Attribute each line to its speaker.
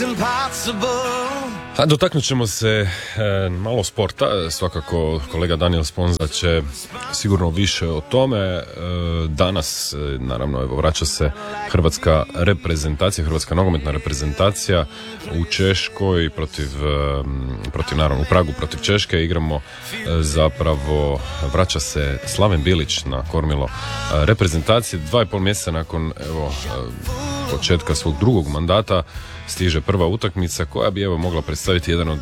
Speaker 1: A dotaknut ćemo se malo sporta, svakako kolega Daniel Sponza će sigurno više o tome. Danas, naravno, evo, vraća se hrvatska reprezentacija, hrvatska nogometna reprezentacija u Češkoj protiv naravno u Pragu protiv Češke. Igramo zapravo, vraća se Slaven Bilić na kormilo reprezentacije. 2,5 mjeseca nakon početka svog drugog mandata stiže prva utakmica koja bi mogla predstaviti jedan od